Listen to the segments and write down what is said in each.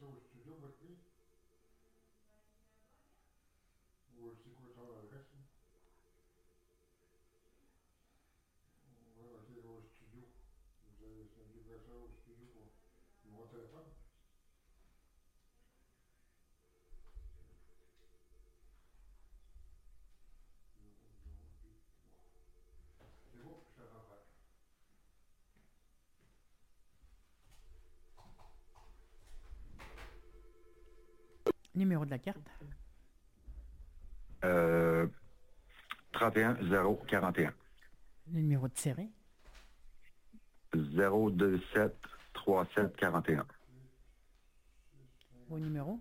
ça au studio, votre prix? Ou c'est quoi ton adresse? Oui, ok, au studio. Vous avez livré ça au studio pour mon téléphone? C'est bon, je t'attendrai. Numéro de la carte. 31 041. Le numéro de série. 027 37 41. Vos numéros.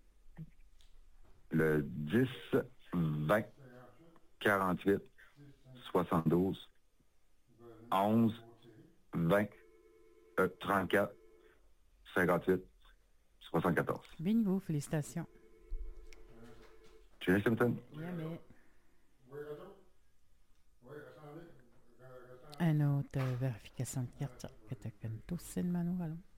Le 10 20 48 72 11 20 34 58 74. Bingo, félicitations. Jenny Simpson. Bien, mais Oui, retour? Oui, restez en ligne. une autre vérification de carte. Que tu connais tous, c'est le mano, allons.